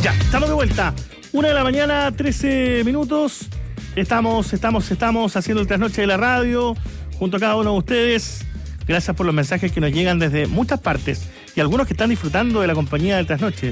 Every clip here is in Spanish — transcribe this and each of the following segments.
Ya, estamos de vuelta. 1 de la mañana, 13 minutos. Estamos haciendo el trasnoche de la radio junto a cada uno de ustedes. Gracias por los mensajes que nos llegan desde muchas partes y algunos que están disfrutando de la compañía del trasnoche.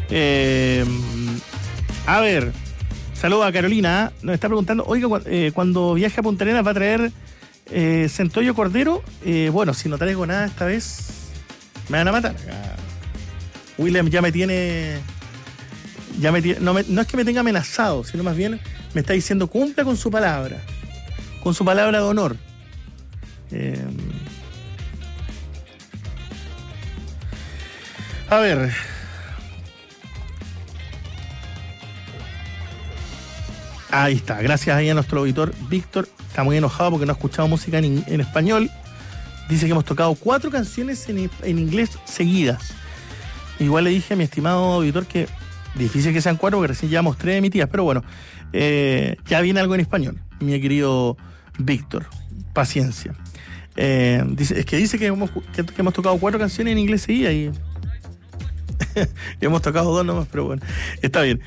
A ver, saludo a Carolina. Nos está preguntando, oiga, cuando viaje a Punta Arenas va a traer centollo cordero. Bueno, si no traigo nada esta vez, me van a matar. William ya me tiene... no es que me tenga amenazado, sino más bien me está diciendo cumpla con su palabra de honor. A ver, ahí está, gracias ahí a nuestro auditor Víctor. Está muy enojado porque no ha escuchado música en español. Dice que hemos tocado 4 canciones en inglés seguidas. Igual le dije a mi estimado auditor que difícil que sean 4 porque recién llevamos 3 emitidas, pero bueno, ya viene algo en español, mi querido Víctor. Paciencia. Dice que hemos tocado 4 canciones en inglés seguidas y hemos tocado 2 nomás, pero bueno, está bien.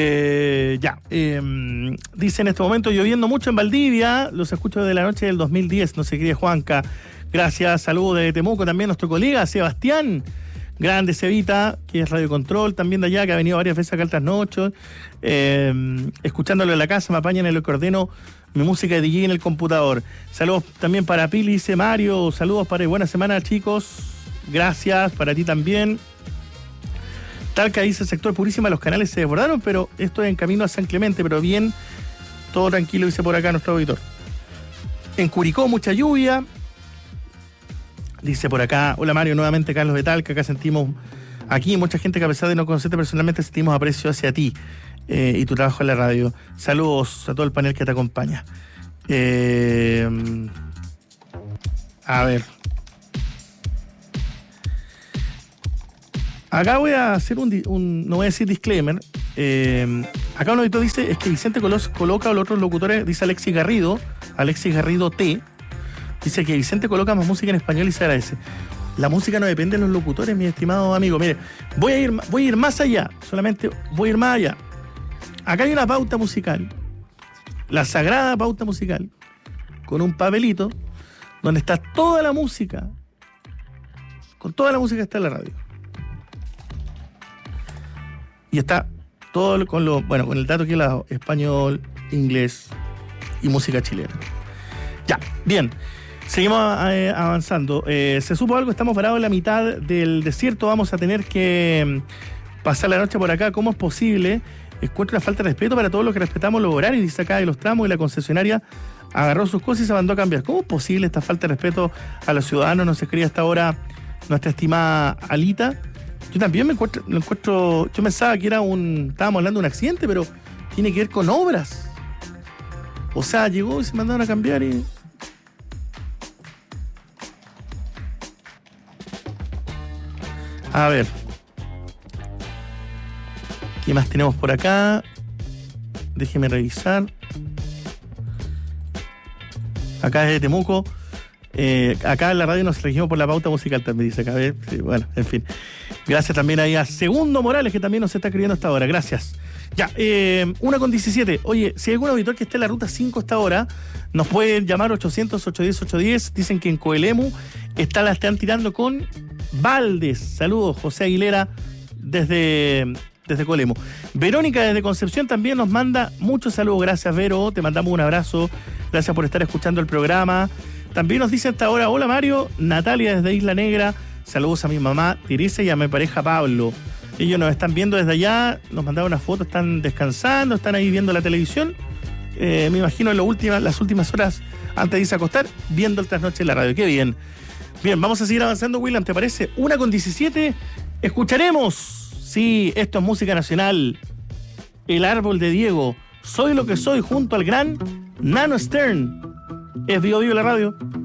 Dice en este momento lloviendo mucho en Valdivia, los escucho desde la noche del 2010, no se cree Juanca. Gracias, saludos de Temuco también nuestro colega Sebastián. Grande Cevita, que es Radio Control, también de allá, que ha venido varias veces acá al trasnocho. Escuchándolo en la casa, me apañan en lo que ordeno mi música de DJ en el computador. Saludos también para Pili, dice Mario. Saludos para buena semana, chicos. Gracias, para ti también. Talca dice, sector Purísima, los canales se desbordaron, pero esto es en camino a San Clemente, pero bien, todo tranquilo, dice por acá nuestro auditor. En Curicó, mucha lluvia. Dice por acá, hola Mario, nuevamente Carlos de Talca, acá sentimos, aquí mucha gente que a pesar de no conocerte personalmente sentimos aprecio hacia ti y tu trabajo en la radio. Saludos a todo el panel que te acompaña. A ver. Acá voy a hacer no voy a decir disclaimer. Acá un auditor dice, es que Vicente coloca a los otros locutores, dice Alexis Garrido T. Dice que Vicente coloca más música en español y se agradece. La música no depende de los locutores, mi estimado amigo. Mire, voy a ir más allá. Solamente voy a ir más allá. Acá hay una pauta musical. La sagrada pauta musical. Con un papelito donde está toda la música. Con toda la música está en la radio. Y está todo con el dato que es español, inglés y música chilena. Ya, bien. Seguimos avanzando. Se supo algo, estamos parados en la mitad del desierto, vamos a tener que pasar la noche por acá. ¿Cómo es posible? Encuentro una falta de respeto para todos los que respetamos los horarios, dice acá de los tramos, y la concesionaria agarró sus cosas y se mandó a cambiar. ¿Cómo es posible esta falta de respeto a los ciudadanos? Nos escribe hasta ahora nuestra estimada Alita. Yo también lo encuentro, yo pensaba que estábamos hablando de un accidente, pero tiene que ver con obras. O sea, llegó y se mandaron a cambiar y... A ver. ¿Qué más tenemos por acá? Déjeme revisar. Acá desde Temuco. Acá en la radio nos elegimos por la pauta musical también, dice acá. Sí, bueno, en fin. Gracias también ahí a Segundo Morales, que también nos está escribiendo hasta ahora. Gracias. Ya, 1:17. Oye, si hay algún auditor que esté en la ruta 5 hasta ahora, nos pueden llamar 800-810-810. Dicen que en Coelemu la están tirando con Valdes. Saludos, José Aguilera, desde Coelemu. Verónica, desde Concepción, también nos manda muchos saludos. Gracias, Vero. Te mandamos un abrazo. Gracias por estar escuchando el programa. También nos dice hasta ahora, hola Mario, Natalia desde Isla Negra. Saludos a mi mamá Teresa y a mi pareja Pablo. Ellos nos están viendo desde allá, nos mandaron una foto, están descansando, están ahí viendo la televisión. Me imagino en las últimas horas antes de irse a acostar, viendo el trasnoche en la radio. Qué bien. Bien, vamos a seguir avanzando, William, ¿te parece? 1:17, escucharemos. Sí, esto es música nacional. El árbol de Diego. Soy lo que soy junto al gran Nano Stern. Es Vivo Vivo la radio.